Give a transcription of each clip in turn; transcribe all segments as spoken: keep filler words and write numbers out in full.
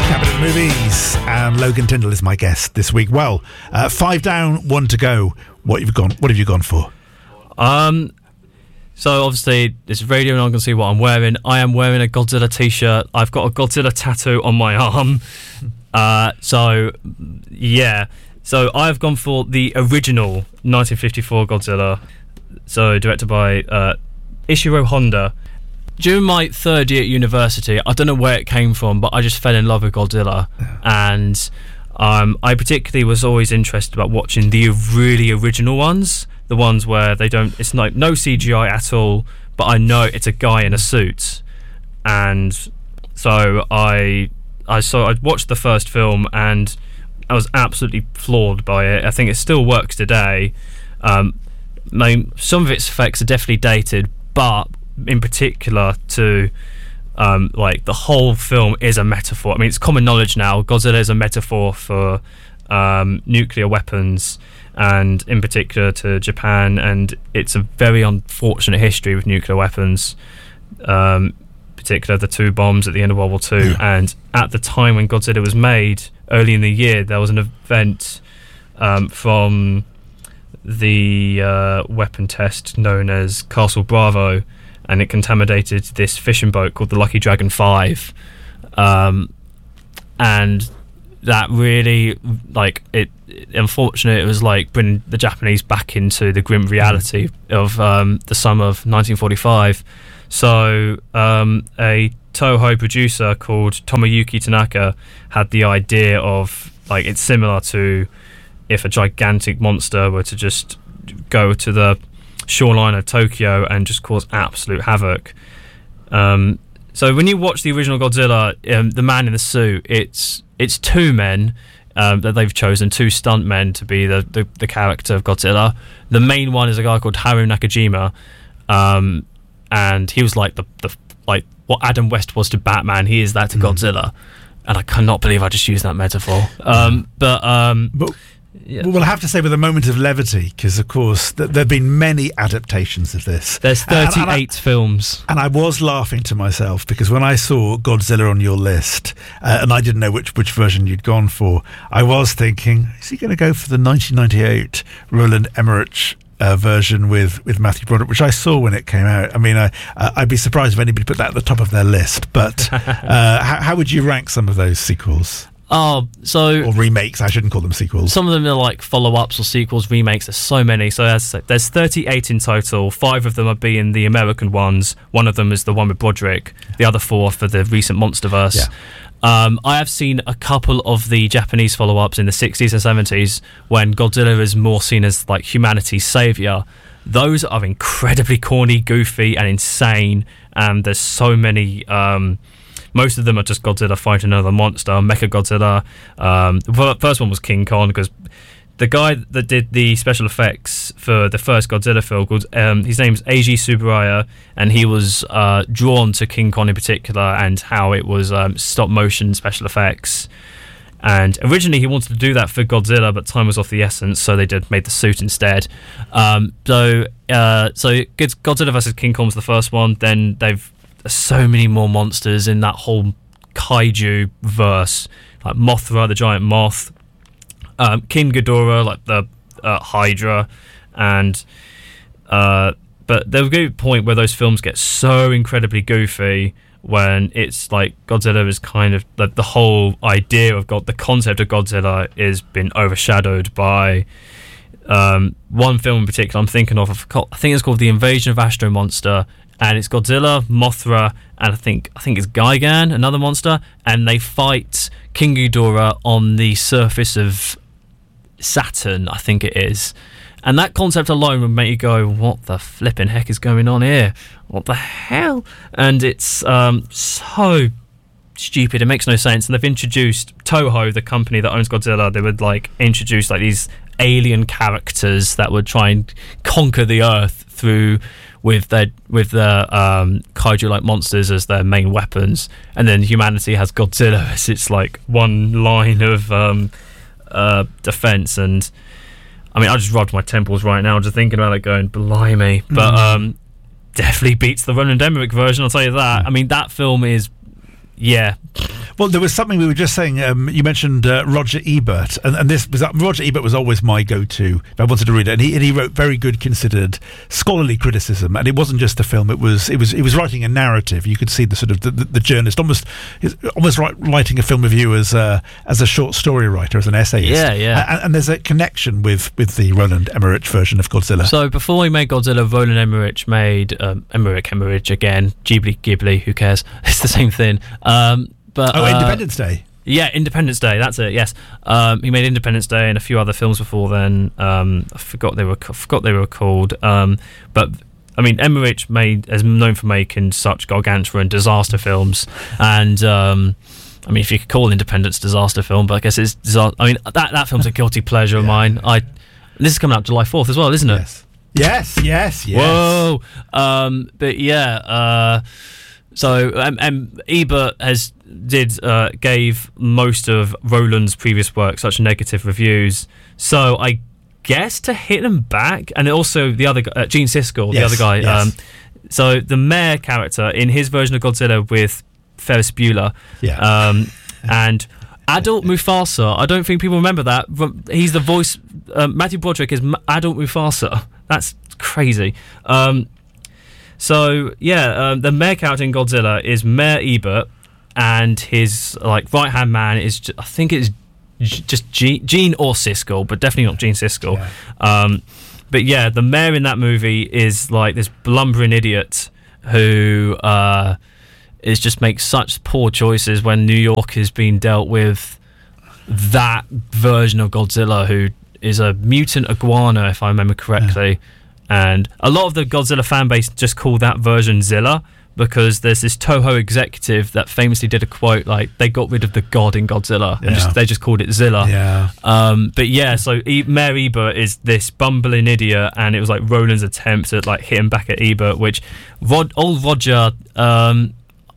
Cabinet Movies, and Logan Tyndall is my guest this week. Well, uh, five down, one to go. What have you gone? What have you gone for? Um, so obviously this is radio, and I can see what I'm wearing. I am wearing a Godzilla t-shirt. I've got a Godzilla tattoo on my arm. Uh, so yeah, so I've gone for the original nineteen fifty-four Godzilla. So directed by uh, Ishiro Honda. During my third year at university, I don't know where it came from, but I just fell in love with Godzilla. And um, I particularly was always interested about watching the really original ones, the ones where they don't, it's like no C G I at all, but I know it's a guy in a suit. And so I I saw I watched the first film, and I was absolutely floored by it. I think it still works today. Um, I mean, some of its effects are definitely dated, but in particular to um, like the whole film is a metaphor. I mean, it's common knowledge now Godzilla is a metaphor for um, nuclear weapons, and in particular to Japan, and it's a very unfortunate history with nuclear weapons, um, particular the two bombs at the end of World War Two. Yeah. And at the time when Godzilla was made, early in the year, there was an event um, from the uh, weapon test known as Castle Bravo, and it contaminated this fishing boat called the Lucky Dragon five, um, and that really, like, it, it unfortunately it was like bringing the Japanese back into the grim reality of um, the summer of nineteen forty-five. So um, a Toho producer called Tomoyuki Tanaka had the idea of, like, it's similar to if a gigantic monster were to just go to the shoreline of Tokyo and just cause absolute havoc. Um, so when you watch the original Godzilla, um, the man in the suit, it's it's two men um, that they've chosen, two stunt men to be the, the, the character of Godzilla. The main one is a guy called Haru Nakajima, um, and he was like the, the like what Adam West was to Batman. He is that to mm. Godzilla, and I cannot believe I just used that metaphor. Um, but um, but Yeah. Well, I have to say with a moment of levity, because of course th- there have been many adaptations of this. There's thirty-eight and, and I, films. And I was laughing to myself because when I saw Godzilla on your list, uh, and I didn't know which, which version you'd gone for, I was thinking, is he going to go for the nineteen ninety-eight Roland Emmerich uh, version with, with Matthew Broderick, which I saw when it came out? I mean, I, uh, I'd be surprised if anybody put that at the top of their list. But uh, how, how would you rank some of those sequels? Oh, so or remakes. I shouldn't call them sequels. Some of them are like follow-ups or sequels, remakes. There's so many. So as I said, there's thirty-eight in total. Five of them are being the American ones. One of them is the one with Broderick. The other four for the recent MonsterVerse. Yeah. Um, I have seen a couple of the Japanese follow-ups in the sixties and seventies when Godzilla is more seen as like humanity's savior. Those are incredibly corny, goofy, and insane. And there's so many. Um, Most of them are just Godzilla fighting another monster, Mechagodzilla. Um, the first one was King Kong, because the guy that did the special effects for the first Godzilla film, called, um, his name's Eiji Tsuburaya, and he was uh, drawn to King Kong in particular and how it was um, stop-motion special effects. And originally he wanted to do that for Godzilla, but time was of the essence, so they did made the suit instead. Um, so, uh, so Godzilla versus King Kong was the first one. Then they've There's so many more monsters in that whole kaiju verse, like Mothra, the giant moth, um, King Ghidorah, like the uh, Hydra, and uh, but there'll be a point where those films get so incredibly goofy when it's like Godzilla is kind of like the whole idea of God, the concept of Godzilla is been overshadowed by um, one film in particular. I'm thinking of, I think it's called The Invasion of Astro Monster. And it's Godzilla, Mothra, and I think I think it's Gigan, another monster, and they fight King Ghidorah on the surface of Saturn, I think it is. And that concept alone would make you go, what the flipping heck is going on here? What the hell? And it's um, so stupid, it makes no sense. And they've introduced Toho, the company that owns Godzilla, they would like introduce like these alien characters that would try and conquer the Earth through with their with their um, kaiju-like monsters as their main weapons, and then humanity has Godzilla as its like one line of um, uh, defense. And I mean, I just rubbed my temples right now just thinking about it, going blimey. Mm. But um, definitely beats the Roland Emmerich version, I'll tell you that. Mm. I mean, that film is, yeah. Well, there was something we were just saying. Um, you mentioned uh, Roger Ebert, and, and this was uh, Roger Ebert was always my go-to if I wanted to read it, and he, and he wrote very good, considered, scholarly criticism. And it wasn't just a film; it was it was it was writing a narrative. You could see the sort of the, the, the journalist almost almost write, writing a film review as a, as a short story writer, as an essayist. Yeah, yeah. And, and there's a connection with with the Roland Emmerich version of Godzilla. So before he made Godzilla, Roland Emmerich made um, Emmerich Emmerich again, Ghibli Ghibli. Who cares? It's the same thing. Um, but oh, uh, Independence Day. Yeah, Independence Day. That's it. Yes, um, he made Independence Day and a few other films before then. Um, I forgot they were. I forgot they were called. Um, but I mean, Emmerich made is known for making such gargantuan disaster films, and um, I mean, if you could call Independence disaster film, but I guess it's disaster. I mean, that that film's a guilty pleasure of yeah. mine. I this is coming out July fourth as well, isn't it? Yes. Yes. Yes. Yes. Whoa. Um, but yeah. Uh, So um, um, Ebert has did uh, gave most of Roland's previous work such negative reviews. So I guess to hit them back, and also the other uh, Gene Siskel, the yes, other guy. Yes. Um, so the mayor character in his version of Godzilla with Ferris Bueller, yeah. um, and adult Mufasa. I don't think people remember that. He's the voice. Um, Matthew Broderick is adult Mufasa. That's crazy. Um, So yeah, um, the mayor character in Godzilla is Mayor Ebert, and his like right hand man is ju- I think it's G- just G- Gene or Siskel, but definitely not Gene Siskel. Yeah. Um, but yeah, the mayor in that movie is like this blumbering idiot who uh, is just makes such poor choices when New York is being dealt with that version of Godzilla, who is a mutant iguana, if I remember correctly. Yeah. And a lot of the Godzilla fan base just call that version Zilla, because there's this Toho executive that famously did a quote like they got rid of the god in Godzilla, and yeah. just, they just called it Zilla. Yeah. Um, but yeah, so e- Mayor Ebert is this bumbling idiot, and it was like Roland's attempt at like hitting back at Ebert, which Rod, old Roger, um,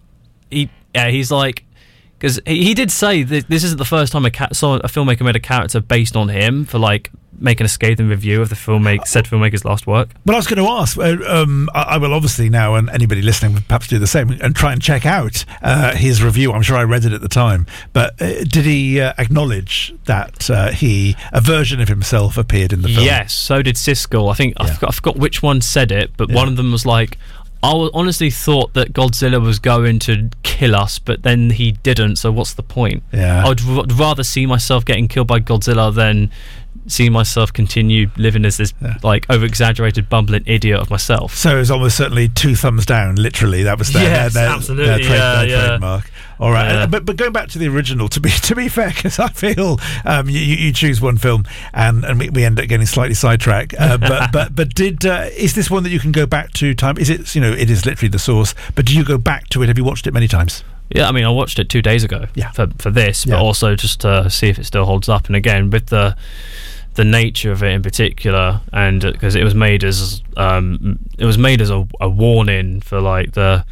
he yeah, he's like. Because he, he did say that this isn't the first time a, ca- saw a filmmaker made a character based on him for like making a scathing review of the filmmaker, said filmmaker's last work. Well, I was going to ask. Uh, um, I, I will obviously now, and anybody listening would perhaps do the same and try and check out uh, his review. I'm sure I read it at the time, but uh, did he uh, acknowledge that uh, he a version of himself appeared in the film? Yes, so did Siskel. I think yeah. I, forgot, I forgot which one said it, but yeah. one of them was like, I honestly thought that Godzilla was going to kill us, but then he didn't, so what's the point? Yeah. I'd r- rather see myself getting killed by Godzilla than see myself continue living as this yeah. like over-exaggerated bumbling idiot of myself. So it was almost certainly two thumbs down, literally. That was their, yes, their, their, absolutely. their, trade, yeah, their yeah. trademark. All right, yeah. uh, but but going back to the original, to be to be fair, because I feel um, you, you choose one film and, and we, we end up getting slightly sidetracked. Uh, but but but did uh, is this one that you can go back to time? Is it you know it is literally the source? But do you go back to it? Have you watched it many times? Yeah, I mean, I watched it two days ago. Yeah. for for this, but yeah. also just to see if it still holds up. And again, with the the nature of it in particular, and because uh, it was made as um, it was made as a, a warning for like the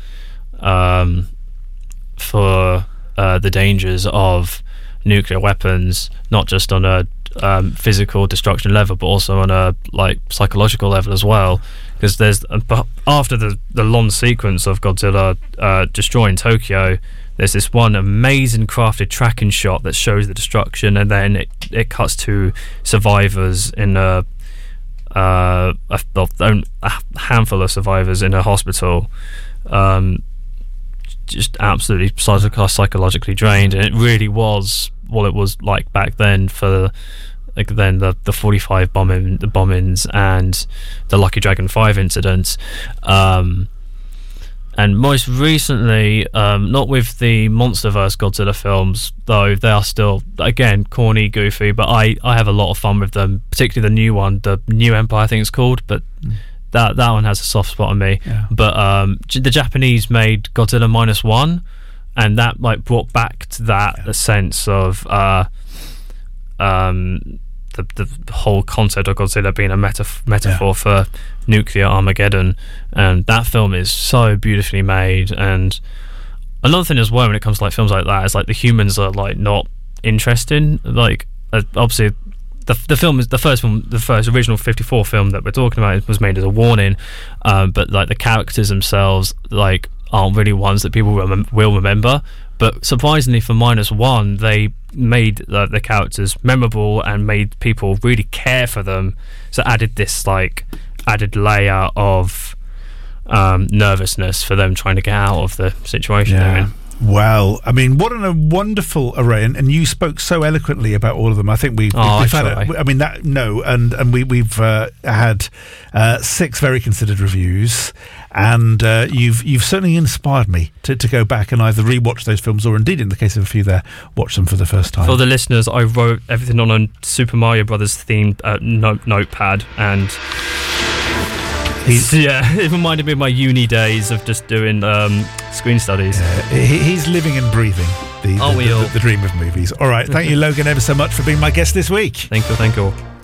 um, for uh, the dangers of nuclear weapons, not just on a um, physical destruction level, but also on a like psychological level as well. Because there's uh, after the the long sequence of Godzilla uh, destroying Tokyo, there's this one amazing crafted tracking shot that shows the destruction, and then it, it cuts to survivors in a, uh, a, a handful of survivors in a hospital, um, just absolutely psychologically drained. And it really was what it was like back then for like then the the forty-five bombing the bombings and the Lucky Dragon five incident. Um, And most recently, um, not with the MonsterVerse Godzilla films, though they are still, again, corny, goofy, but I, I have a lot of fun with them, particularly the new one, the New Empire, I think it's called, but mm. that that one has a soft spot on me. Yeah. But um, the Japanese made Godzilla Minus One, and that like brought back to that yeah. a sense of uh, um, the, the whole concept of Godzilla being a metaf- metaphor yeah. for nuclear Armageddon, and that film is so beautifully made. And another thing as well when it comes to like films like that is like the humans are like not interesting. Like uh, obviously the the film is the first film, the first original fifty-four film that we're talking about was made as a warning, um, but like the characters themselves like aren't really ones that people rem- will remember. But surprisingly for Minus One, they made the, the characters memorable and made people really care for them. So added this like added layer of um, nervousness for them trying to get out of the situation Yeah. they're in. Well, I mean, what an, a wonderful array, and, and you spoke so eloquently about all of them. I think we've, Oh, we've I had try. it. I mean, that no, and and we we've uh, had uh, six very considered reviews, and uh, you've you've certainly inspired me to, to go back and either rewatch those films, or indeed, in the case of a few there, watch them for the first time. For the listeners, I wrote everything on a Super Mario Brothers themed uh, note, notepad, and He's- yeah, it reminded me of my uni days of just doing um, screen studies. Uh, he, he's living and breathing the, Are the, we the, all? the, the dream of movies. All right, thank you, Logan, ever so much for being my guest this week. Thank you, thank you.